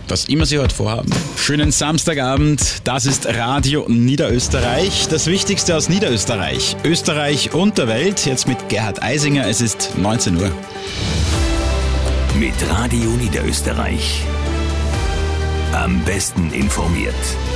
was immer Sie heute vorhaben. Schönen Samstagabend, das ist Radio Niederösterreich. Das Wichtigste aus Niederösterreich, Österreich und der Welt. Jetzt mit Gerhard Eisinger, es ist 19 Uhr. Mit Radio Niederösterreich. Am besten informiert.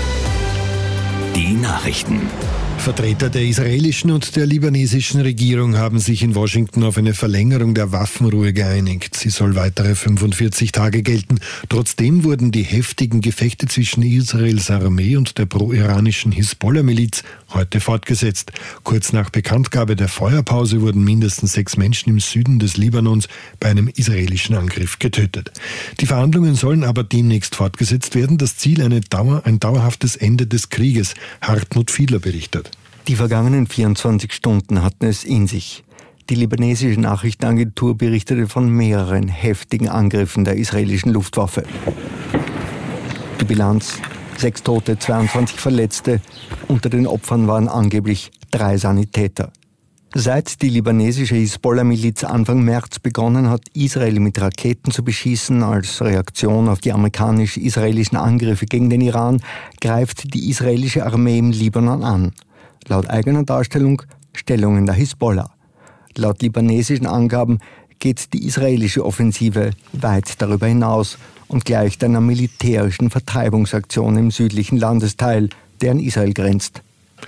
Die Nachrichten. Vertreter der israelischen und der libanesischen Regierung haben sich in Washington auf eine Verlängerung der Waffenruhe geeinigt. Sie soll weitere 45 Tage gelten. Trotzdem wurden die heftigen Gefechte zwischen Israels Armee und der pro-iranischen Hisbollah-Miliz heute fortgesetzt. Kurz nach Bekanntgabe der Feuerpause wurden mindestens 6 Menschen im Süden des Libanons bei einem israelischen Angriff getötet. Die Verhandlungen sollen aber demnächst fortgesetzt werden. Das Ziel ein dauerhaftes Ende des Krieges. Hartmut Fiedler berichtet. Die vergangenen 24 Stunden hatten es in sich. Die libanesische Nachrichtenagentur berichtete von mehreren heftigen Angriffen der israelischen Luftwaffe. Die Bilanz: 6 Tote, 22 Verletzte. Unter den Opfern waren angeblich 3 Sanitäter. Seit die libanesische Hisbollah-Miliz Anfang März begonnen hat, Israel mit Raketen zu beschießen, als Reaktion auf die amerikanisch-israelischen Angriffe gegen den Iran, greift die israelische Armee im Libanon an. Laut eigener Darstellung Stellungen der Hisbollah. Laut libanesischen Angaben geht die israelische Offensive weit darüber hinaus und gleicht einer militärischen Vertreibungsaktion im südlichen Landesteil, der an Israel grenzt.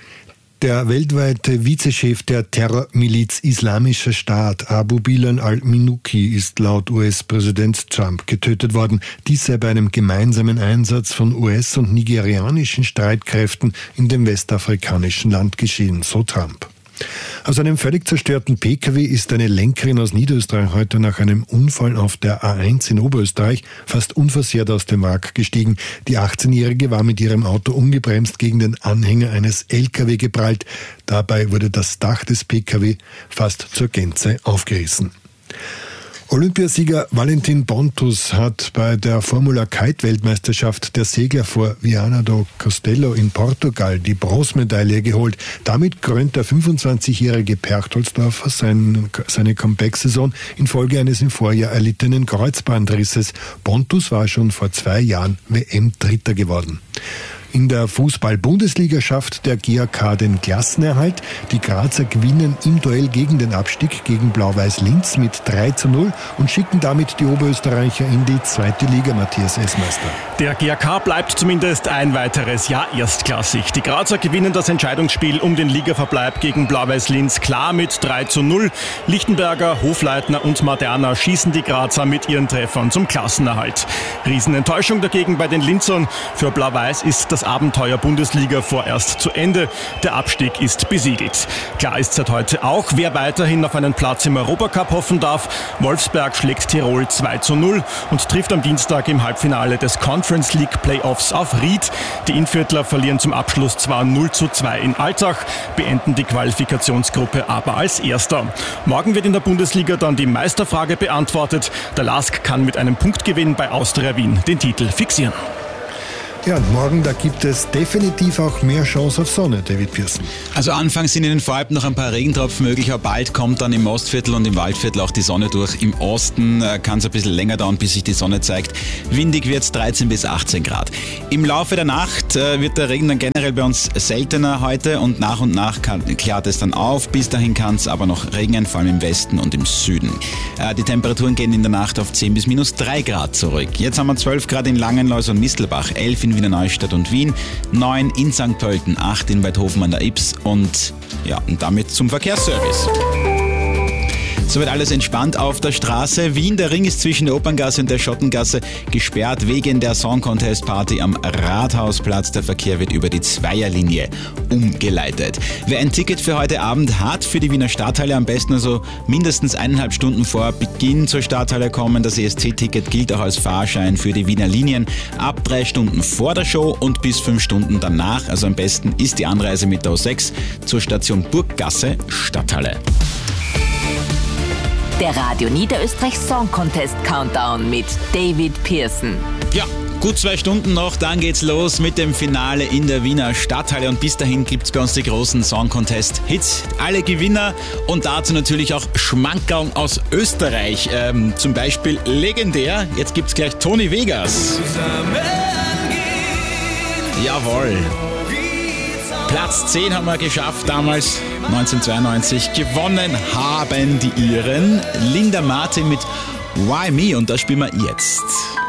Der weltweite Vizechef der Terrormiliz Islamischer Staat, Abu Bilal al-Minuki, ist laut US-Präsident Trump getötet worden. Dies sei bei einem gemeinsamen Einsatz von US- und nigerianischen Streitkräften in dem westafrikanischen Land geschehen, so Trump. Aus einem völlig zerstörten Pkw ist eine Lenkerin aus Niederösterreich heute nach einem Unfall auf der A1 in Oberösterreich fast unversehrt aus dem Wrack gestiegen. Die 18-Jährige war mit ihrem Auto ungebremst gegen den Anhänger eines LKW geprallt. Dabei wurde das Dach des Pkw fast zur Gänze aufgerissen. Olympiasieger Valentin Pontus hat bei der Formula-Kite-Weltmeisterschaft der Segler vor Viana do Castelo in Portugal die Bronzemedaille geholt. Damit krönt der 25-jährige Perchtoldsdorfer seine Comeback-Saison infolge eines im Vorjahr erlittenen Kreuzbandrisses. Pontus war schon vor 2 Jahren WM-Dritter geworden. In der Fußball-Bundesliga schafft der GAK den Klassenerhalt. Die Grazer gewinnen im Duell gegen den Abstieg gegen Blau-Weiß Linz mit 3:0 und schicken damit die Oberösterreicher in die 2. Liga, Matthias Essmeister. Der GAK bleibt zumindest ein weiteres Jahr erstklassig. Die Grazer gewinnen das Entscheidungsspiel um den Ligaverbleib gegen Blau-Weiß Linz klar mit 3:0. Lichtenberger, Hofleitner und Maderna schießen die Grazer mit ihren Treffern zum Klassenerhalt. Riesenenttäuschung dagegen bei den Linzern. Für Blau-Weiß ist das Abenteuer Bundesliga vorerst zu Ende. Der Abstieg ist besiegelt. Klar ist seit heute auch, wer weiterhin auf einen Platz im Europacup hoffen darf. Wolfsberg schlägt Tirol 2:0 und trifft am Dienstag im Halbfinale des Conference League Playoffs auf Ried. Die Innviertler verlieren zum Abschluss zwar 0:2 in Altach, beenden die Qualifikationsgruppe aber als Erster. Morgen wird in der Bundesliga dann die Meisterfrage beantwortet. Der LASK kann mit einem Punktgewinn bei Austria Wien den Titel fixieren. Ja, und morgen, da gibt es definitiv auch mehr Chance auf Sonne, David Pearson. Also anfangs sind in den Voralpen noch ein paar Regentropfen möglich, aber bald kommt dann im Ostviertel und im Waldviertel auch die Sonne durch. Im Osten kann es ein bisschen länger dauern, bis sich die Sonne zeigt. Windig wird es 13 bis 18 Grad. Im Laufe der Nacht wird der Regen dann generell bei uns seltener heute und nach klärt es dann auf. Bis dahin kann es aber noch regnen, vor allem im Westen und im Süden. Die Temperaturen gehen in der Nacht auf 10 bis minus 3 Grad zurück. Jetzt haben wir 12 Grad in Langenlois und Mistelbach, 11 in Wiener Neustadt und Wien, 9 in St. Pölten, 8 in Weidhofen an der Ips und damit zum Verkehrsservice. Soweit alles entspannt auf der Straße. Wien, der Ring ist zwischen der Operngasse und der Schottengasse gesperrt wegen der Song Contest Party am Rathausplatz. Der Verkehr wird über die Zweierlinie umgeleitet. Wer ein Ticket für heute Abend hat, für die Wiener Stadthalle, am besten also mindestens 1,5 Stunden vor Beginn zur Stadthalle kommen. Das ESC-Ticket gilt auch als Fahrschein für die Wiener Linien. Ab 3 Stunden vor der Show und bis 5 Stunden danach. Also am besten ist die Anreise mit der O6 zur Station Burggasse Stadthalle. Der Radio Niederösterreich Song Contest Countdown mit David Pearson. Ja, Gut 2 Stunden noch, dann geht's los mit dem Finale in der Wiener Stadthalle und bis dahin gibt's bei uns die großen Song Contest Hits, alle Gewinner und dazu natürlich auch Schmankerl aus Österreich, zum Beispiel legendär, jetzt gibt's gleich Toni Vegas. Jawohl. Platz 10 haben wir geschafft damals, 1992. Gewonnen haben die Iren Linda Martin mit Why Me und das spielen wir jetzt.